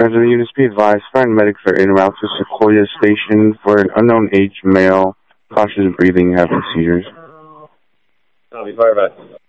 Resident units be advised, paramedics are en route to Sequoia Station for an unknown age male, cautious breathing, having seizures. Copy, fireback.